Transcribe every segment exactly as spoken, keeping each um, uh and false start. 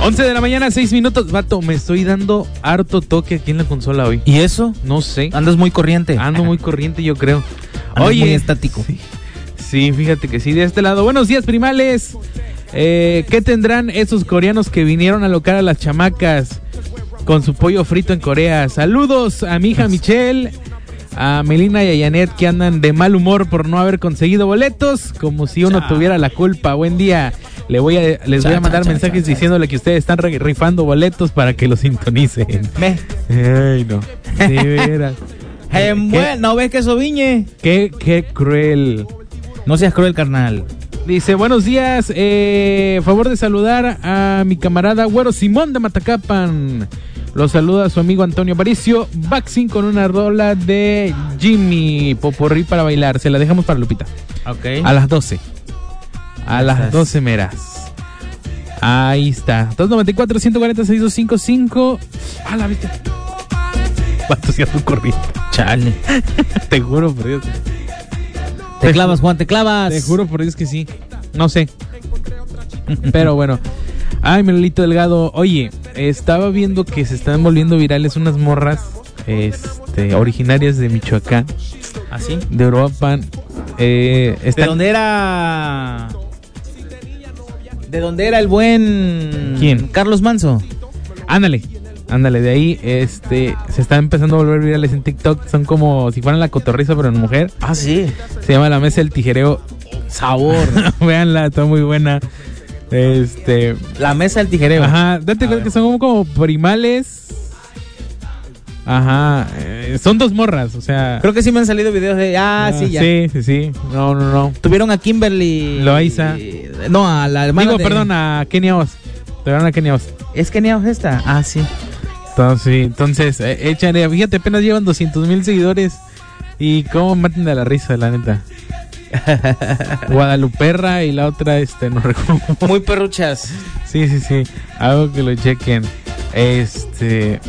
once de la mañana, seis minutos. Vato, me estoy dando harto toque aquí en la consola hoy. ¿Y eso? No sé. Andas muy corriente. Ando muy corriente, yo creo. Andas Oye, muy estático. Sí, sí, fíjate que sí, de este lado. Buenos días, primales. Eh, ¿Qué tendrán esos coreanos que vinieron a locar a las chamacas con su pollo frito en Corea? Saludos a mi hija Michelle, a Melina y a Janet, que andan de mal humor por no haber conseguido boletos, como si uno Chao. tuviera la culpa. Buen día. Le voy a, les Chao, voy a mandar chao, mensajes chao, chao. diciéndole que ustedes están re- rifando boletos para que los sintonicen. Me. Ay, no. De veras. Eh, ¿Qué? bueno, ¿no ves que eso viñe? Qué, qué cruel. No seas cruel, carnal. Dice, buenos días, eh, favor de saludar a mi camarada Güero Simón de Matacapan. Lo saluda su amigo Antonio Aparicio. Vaccine con una rola de Jimmy Poporri para bailar. Se la dejamos para Lupita. Ok. A las doce. A las Estás. doce meras. Ahí está. dos noventa y cuatro, ciento cuarenta, sesenta y dos cincuenta y cinco. Ah, la viste. Vato, si ando corriendo. Chale. Te juro por Dios. Te clavas, Juan, te clavas. Te juro por Dios que sí. No sé. Pero bueno. Ay, Melolito Delgado. Oye, estaba viendo que se están volviendo virales unas morras este, originarias de Michoacán, ¿Así? de Europa. Eh, ¿De están... dónde era? ¿De dónde era el buen... ¿Quién? Carlos Manso. Ándale. Ándale, de ahí este, se están empezando a volver virales en TikTok. Son como si fueran la cotorriza, pero en mujer. Ah, sí. Se llama La Mesa del Tijereo. Sabor. Véanla, está muy buena. Este... La mesa del tijereo. Ajá, date A cuenta ver. que son como, como primales. Ajá, eh, son dos morras, o sea. Creo que sí me han salido videos de... Ah, sí, ya. Sí, sí, sí. No, no, no. Tuvieron a Kimberly... Loaiza. No, a la hermana Digo, de... perdón, a Kenia Oz. Tuvieron a Kenia Oz. ¿Es Kenia Oz esta? Ah, sí. Entonces, sí, entonces eh, échale, fíjate, apenas llevan doscientos mil seguidores. Y cómo maten de la risa, la neta. Guadaluperra y la otra, este, no recuerdo cómo. Muy perruchas. Sí, sí, sí. Algo que lo chequen. Este.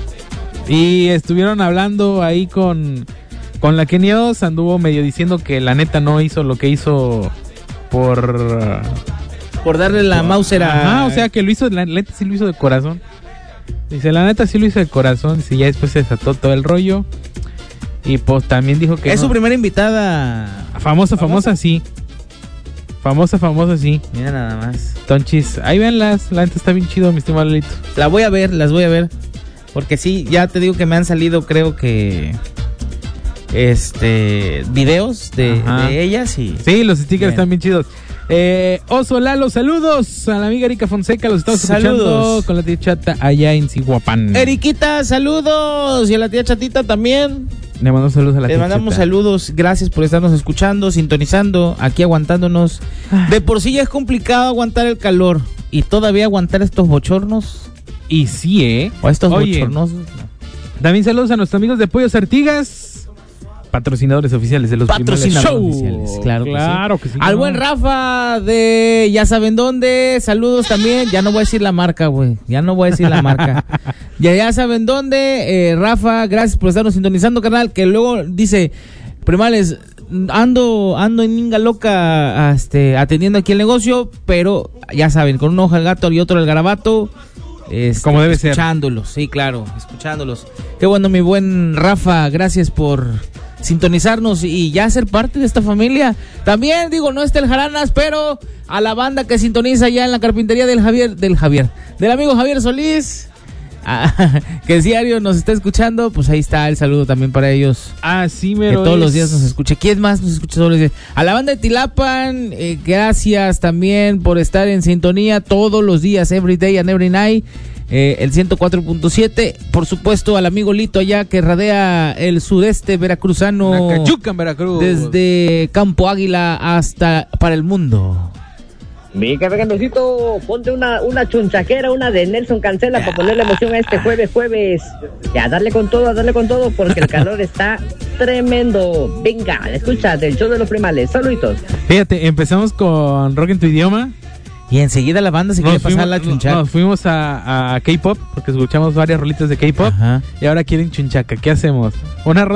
Y estuvieron hablando ahí con. Con la Kenia Oz. Anduvo medio diciendo que la neta no hizo lo que hizo por. Por darle la Mauser a... Ajá, o sea que lo hizo, la neta sí lo hizo de corazón. Dice, la neta sí lo hizo de corazón. Sí, ya después se desató todo el rollo. Y pues también dijo que. Es no. su primera invitada. Famosa, famosa, sí. Famosa, famosa, sí. Mira nada más. Tonchis, ahí véanlas. La neta está bien chido, mi estimado Lelito. La voy a ver, las voy a ver. Porque sí, ya te digo que me han salido, creo que... Este... Videos de, Ajá. de ellas y... Sí, los stickers Bien. están bien chidos. Eh, Oso Lalo, saludos a la amiga Erika Fonseca. Los estamos Saludos. escuchando con la tía Chata allá en Cihuapán. Eriquita, saludos. Y a la tía Chatita también. Le mandamos saludos a la Le tía mandamos Chata. saludos. Gracias por estarnos escuchando, sintonizando, aquí aguantándonos. De por sí ya es complicado aguantar el calor. Y todavía aguantar estos bochornos. Y sí, ¿eh? O estos Oye, bochornosos. también saludos a nuestros amigos de Pollos Artigas, patrocinadores oficiales de los Patrocinadores Primales Show. oficiales, claro que claro que sí. Al ¿no? buen Rafa de ya saben dónde, saludos también. Ya no voy a decir la marca, güey. Ya no voy a decir la marca. Ya ya saben dónde, eh, Rafa, gracias por estarnos sintonizando, carnal. Que luego dice, primales, ando ando en minga loca este, atendiendo aquí el negocio, pero ya saben, con un ojo al gato y otro al garabato. Este, Como debe ser. Escuchándolos, sí, claro, escuchándolos. Qué bueno, mi buen Rafa, gracias por sintonizarnos y ya ser parte de esta familia. También digo, no está el Jaranas, pero a la banda que sintoniza ya en la carpintería del Javier, del Javier, del amigo Javier Solís, ah, que diario nos está escuchando, pues ahí está el saludo también para ellos. Ah, sí, Que mero. todos es. los días nos escucha. ¿Quién más nos escucha todos los días? A la banda de Tilapan, eh, gracias también por estar en sintonía todos los días, every day and every night. Eh, el ciento cuatro punto siete. Por supuesto, al amigo Lito allá que radea el sudeste veracruzano. Nacayuca, en Veracruz. Desde Campo Águila hasta para el mundo. Mi café Candocito, ponte una, una chunchaquera, una de Nelson Cancela para ponerle emoción a este jueves, jueves. Y a darle con todo, a darle con todo, porque el calor está tremendo. Venga, escucha del show de los primales. Saluditos. Fíjate, empezamos con Rock en tu idioma. Y enseguida la banda se quiere pasar fuimos, la chunchaca. nos fuimos a, a K-pop, porque escuchamos varias rolitas de K-pop. Ajá. Y ahora quieren chunchaca. ¿Qué hacemos? Una ronda